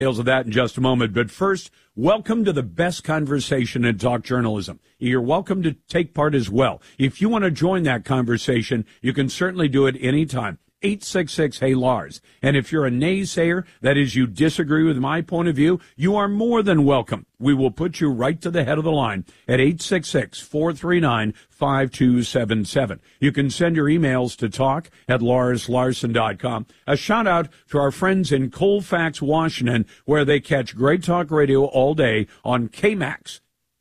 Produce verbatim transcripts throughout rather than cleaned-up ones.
Details of that in just a moment. But first, welcome to the best conversation in talk journalism. You're welcome to take part as well. If you want to join that conversation, you can certainly do it anytime. eight six six, hey Lars. And if you're a naysayer, that is, you disagree with my point of view, you are more than welcome. We will put you right to the head of the line at eight six six, four three nine, five two seven seven. You can send your emails to talk at lars larson dot com. A shout out to our friends in Colfax, Washington, where they catch great talk radio all day on K MAX.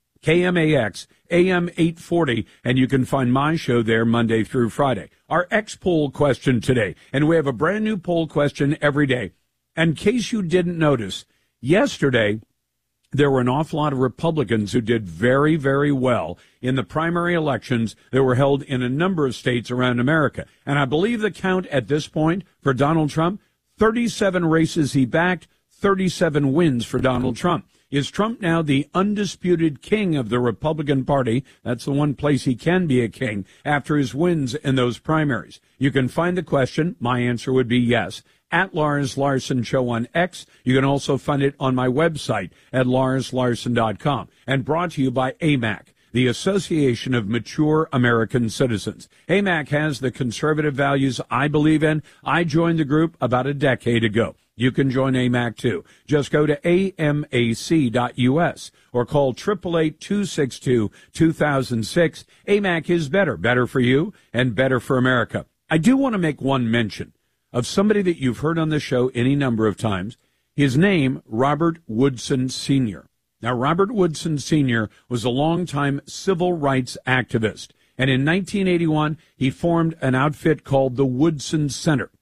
K M A X, A M eight forty, and you can find my show there Monday through Friday. Our X-poll question today, and we have a brand new poll question every day. In case you didn't notice, yesterday there were an awful lot of Republicans who did very, very well in the primary elections that were held in a number of states around America. And I believe the count at this point for Donald Trump, thirty-seven races he backed, thirty-seven wins for Donald Trump. Is Trump now the undisputed king of the Republican Party? That's the one place he can be a king after his wins in those primaries. You can find the question. My answer would be yes. At Lars Larson Show on X. You can also find it on my website at lars larson dot com. And brought to you by A M A C, the Association of Mature American Citizens. A M A C has the conservative values I believe in. I joined the group about a decade ago. You can join A M A C too. Just go to A M A C dot U S or call eight eight eight, two six two, two thousand six. A M A C is better, better for you and better for America. I do want to make one mention of somebody that you've heard on the show any number of times. His name, Robert Woodson Senior Now, Robert Woodson Senior was a longtime civil rights activist, and in nineteen eighty-one, he formed an outfit called the Woodson Center.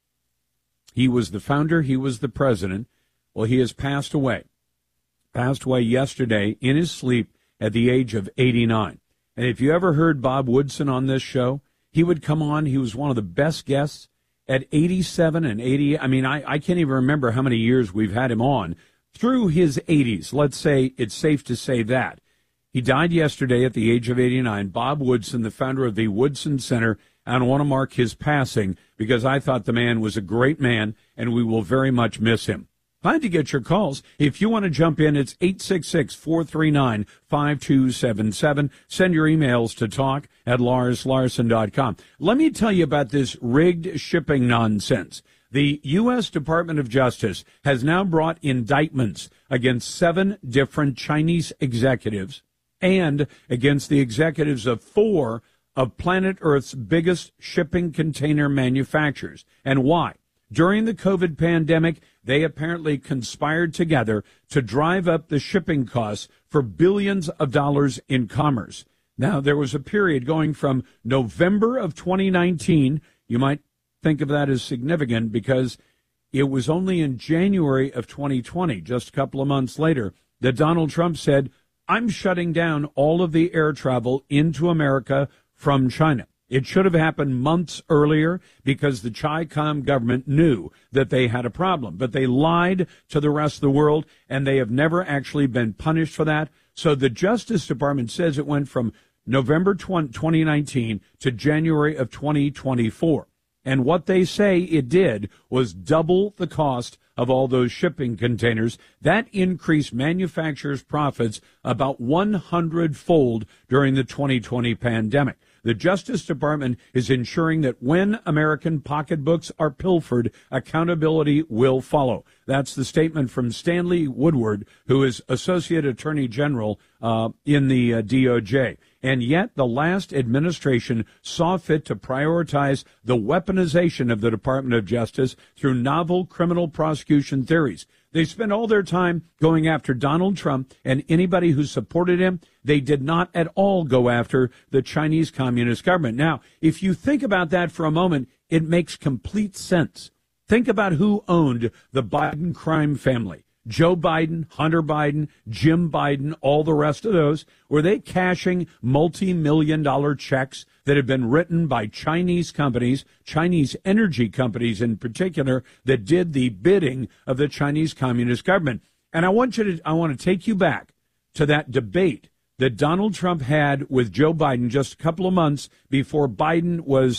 He was the founder. He was the president. Well, he has passed away. Passed away yesterday in his sleep at the age of eighty-nine. And if you ever heard Bob Woodson on this show, he would come on. He was one of the best guests at eighty-seven and eighty. I mean, I, I can't even remember how many years we've had him on. Through his eighties, let's say it's safe to say that. He died yesterday at the age of eighty-nine. Bob Woodson, the founder of the Woodson Center. And I want to mark his passing because I thought the man was a great man, and we will very much miss him. Time to get your calls. If you want to jump in, it's eight six six, four three nine, five two seven seven. Send your emails to talk at lars larson dot com. Let me tell you about this rigged shipping nonsense. The U S Department of Justice has now brought indictments against seven different Chinese executives and against the executives of four of planet Earth's biggest shipping container manufacturers. And why? During the COVID pandemic, they apparently conspired together to drive up the shipping costs for billions of dollars in commerce. Now, there was a period going from November of twenty nineteen. You might think of that as significant because it was only in January of twenty twenty, just a couple of months later, that Donald Trump said, I'm shutting down all of the air travel into America from China. It should have happened months earlier because the Chi-Com government knew that they had a problem. But they lied to the rest of the world, and they have never actually been punished for that. So the Justice Department says it went from November twenty nineteen to January of twenty twenty-four. And what they say it did was double the cost of all those shipping containers. That increased manufacturers' profits about one hundred fold during the twenty twenty pandemic. The Justice Department is ensuring that when American pocketbooks are pilfered, accountability will follow. That's the statement from Stanley Woodward, who is Associate Attorney General uh, in the uh, D O J. And yet the last administration saw fit to prioritize the weaponization of the Department of Justice through novel criminal prosecution theories. They spent all their time going after Donald Trump and anybody who supported him. They did not at all go after the Chinese Communist government. Now, if you think about that for a moment, it makes complete sense. Think about who owned the Biden crime family. Joe Biden, Hunter Biden, Jim Biden, all the rest of those. Were they cashing multi-million dollar checks that had been written by Chinese companies, Chinese energy companies in particular, that did the bidding of the Chinese Communist government? And I want you to, I want to take you back to that debate that Donald Trump had with Joe Biden just a couple of months before Biden was uh,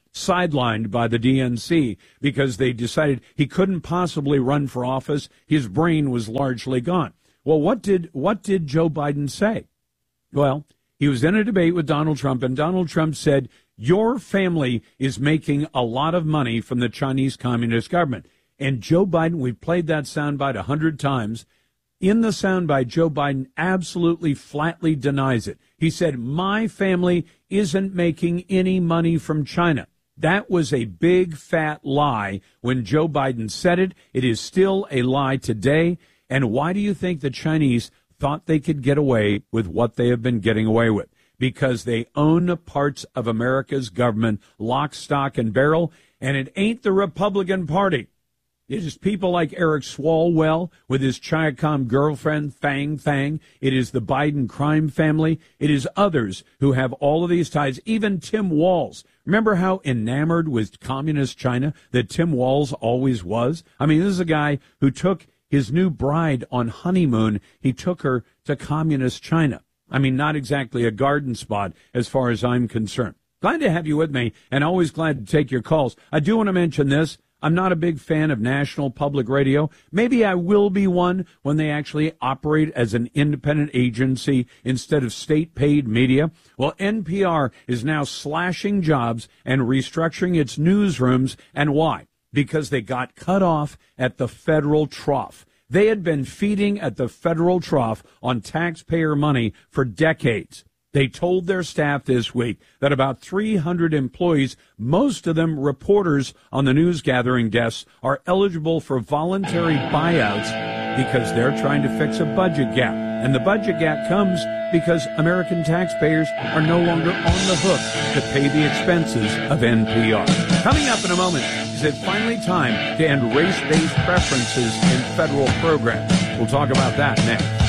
sidelined by the D N C because they decided he couldn't possibly run for office. His brain was largely gone. Well, what did what did Joe Biden say? Well, he was in a debate with Donald Trump, and Donald Trump said, your family is making a lot of money from the Chinese Communist government. And Joe Biden, we've played that soundbite a hundred times. In the soundbite, Joe Biden absolutely flatly denies it. He said, my family isn't making any money from China. That was a big, fat lie when Joe Biden said it. It is still a lie today. And why do you think the Chinese thought they could get away with what they have been getting away with? Because they own parts of America's government, lock, stock, and barrel, and it ain't the Republican Party. It is people like Eric Swalwell with his Chiacom girlfriend, Fang Fang. It is the Biden crime family. It is others who have all of these ties, even Tim Walz. Remember how enamored with communist China that Tim Walz always was? I mean, this is a guy who took his new bride on honeymoon. He took her to communist China. I mean, not exactly a garden spot as far as I'm concerned. Glad to have you with me, and always glad to take your calls. I do want to mention this. I'm not a big fan of national public radio. Maybe I will be one when they actually operate as an independent agency instead of state-paid media. Well, N P R is now slashing jobs and restructuring its newsrooms. And why? Because they got cut off at the federal trough. They had been feeding at the federal trough on taxpayer money for decades. They told their staff this week that about three hundred employees, most of them reporters on the news gathering desks, are eligible for voluntary buyouts because they're trying to fix a budget gap. And the budget gap comes because American taxpayers are no longer on the hook to pay the expenses of N P R. Coming up in a moment, is it finally time to end race-based preferences in federal programs? We'll talk about that next.